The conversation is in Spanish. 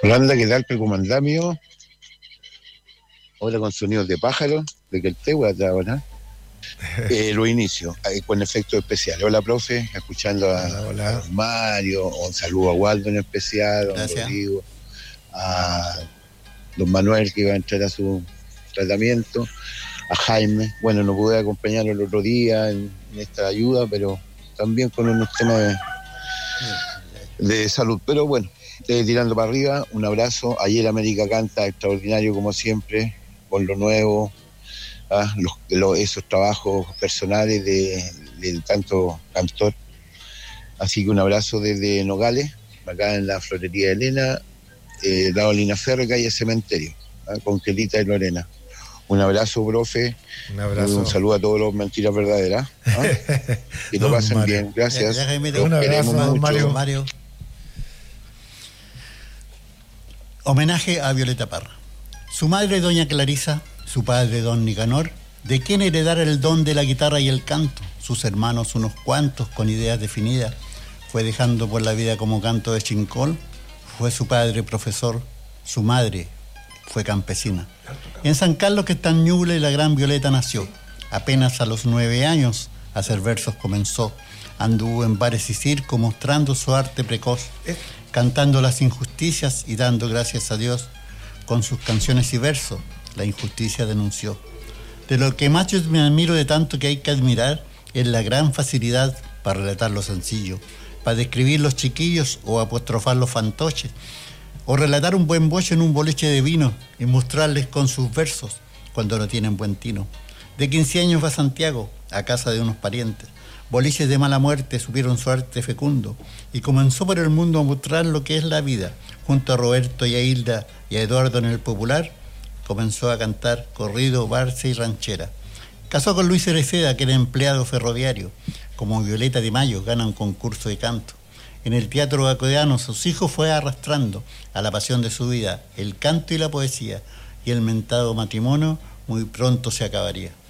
Rolanda, ¿qué tal, precomandamio? Ahora con sonidos de pájaro, de que el tegua está ahora. Lo inicio con efectos especiales. Hola, profe, escuchando Hola, a hola. don Mario, un saludo a Waldo en especial, a don Gracias. Rodrigo, a don Manuel que iba a entrar a su tratamiento, a Jaime. Bueno, no pude acompañarlo el otro día en esta ayuda, pero también con unos temas de salud. Pero bueno, tirando para arriba, un abrazo. Ayer América canta extraordinario como siempre, con lo nuevo, esos trabajos personales del tanto cantor. Así que un abrazo desde Nogales, acá en la florería de Elena, lado Linaferro, calle Cementerio, con Quelita y Lorena. Un abrazo, profe. Un abrazo. Un saludo a todos los mentiras verdaderas. Que lo Don pasen Mario. bien. Gracias. Ya, Jaime, Un abrazo, queremos don mucho. Mario. Mario. Homenaje a Violeta Parra. Su madre, doña Clarisa, su padre, don Nicanor, de quien heredara el don de la guitarra y el canto, sus hermanos unos cuantos con ideas definidas, fue dejando por la vida como canto de chincol, fue su padre profesor, su madre fue campesina. En San Carlos, que está en Ñuble, la gran Violeta nació. Apenas a los 9 años a hacer versos comenzó. Anduvo en bares y circos mostrando su arte precoz, cantando las injusticias y dando gracias a Dios. Con sus canciones y versos, la injusticia denunció. De lo que más yo me admiro de tanto que hay que admirar es la gran facilidad para relatar lo sencillo, para describir los chiquillos o apostrofar los fantoches, o relatar un buen boche en un boliche de vino y mostrarles con sus versos cuando no tienen buen tino. De 15 años va a Santiago, a casa de unos parientes. Boliches de mala muerte supieron su arte fecundo y comenzó por el mundo a mostrar lo que es la vida. Junto a Roberto y a Hilda y a Eduardo en el Popular, comenzó a cantar corrido, barce y ranchera. Casó con Luis Cereceda, que era empleado ferroviario. Como Violeta de Mayo gana un concurso de canto. En el teatro bacodeano sus hijos fue arrastrando a la pasión de su vida, el canto y la poesía, y el mentado matrimonio muy pronto se acabaría.